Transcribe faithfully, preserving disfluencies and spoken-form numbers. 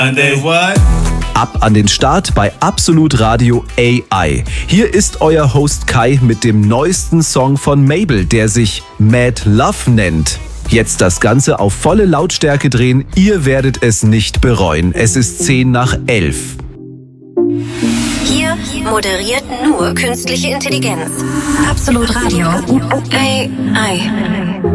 And they what? Ab an den Start bei Absolut Radio A I. Hier ist euer Host Kai mit dem neuesten Song von Mabel, der sich Mad Love nennt. Jetzt das Ganze auf volle Lautstärke drehen, ihr werdet es nicht bereuen. Es ist zehn nach elf. Hier moderiert nur künstliche Intelligenz. Absolut Radio. A I.